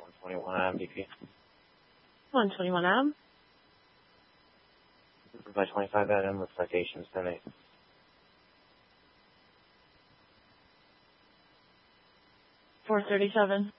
121 Adam DP. 121 Adam. By 25 Adam with citations 10-8. 437.